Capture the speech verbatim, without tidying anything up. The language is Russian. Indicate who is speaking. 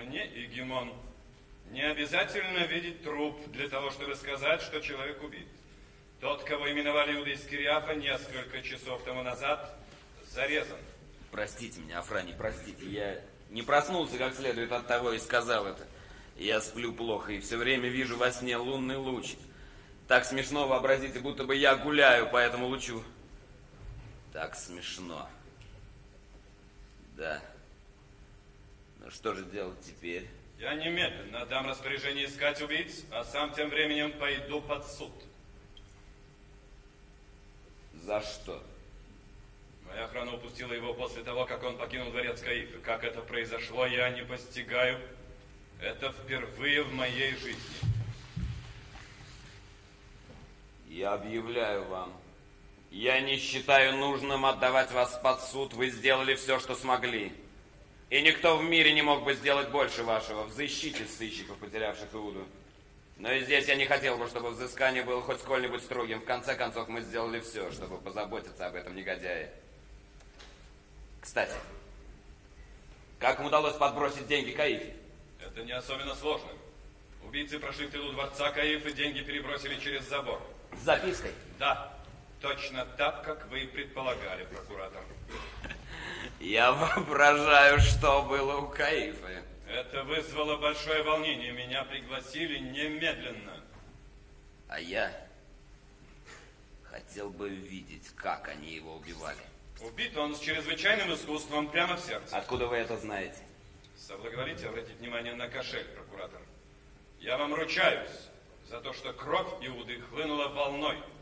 Speaker 1: Мне, Игимон, не обязательно видеть труп для того, чтобы сказать, что человек убит. Тот, кого именовали Иуда из Кириафа несколько часов тому назад, зарезан.
Speaker 2: Простите меня, Афраний, простите. Я не проснулся как следует от того и сказал это. Я сплю плохо и все время вижу во сне лунный луч. Так смешно, вообразите, будто бы я гуляю по этому лучу. Так смешно. Да. Ну что же делать теперь?
Speaker 1: Я немедленно дам распоряжение искать убийц, а сам тем временем пойду под суд.
Speaker 2: За что?
Speaker 1: Моя охрана упустила его после того, как он покинул дворец Каифы. Как это произошло, я не постигаю. Это впервые в моей жизни.
Speaker 2: Я объявляю вам, я не считаю нужным отдавать вас под суд. Вы сделали все, что смогли. И никто в мире не мог бы сделать больше вашего. Взыщите с сыщиков, потерявших Иуду. Но и здесь я не хотел бы, чтобы взыскание было хоть сколь-нибудь строгим. В конце концов, мы сделали все, чтобы позаботиться об этом негодяе. Кстати, как им удалось подбросить деньги Каифе?
Speaker 1: Это не особенно сложно. Убийцы прошли в тылу дворца Каифы, деньги перебросили через забор.
Speaker 2: С запиской?
Speaker 1: Да, точно так, как вы и предполагали, прокуратор.
Speaker 2: Я воображаю, что было у Каифы.
Speaker 1: Это вызвало большое волнение. Меня пригласили немедленно.
Speaker 2: А я хотел бы видеть, как они его убивали.
Speaker 1: Убит он с чрезвычайным искусством прямо в сердце.
Speaker 2: Откуда вы это знаете?
Speaker 1: Соблаговолите обратить внимание на кошель, прокуратор. Я вам ручаюсь за то, что кровь Иуды хлынула волной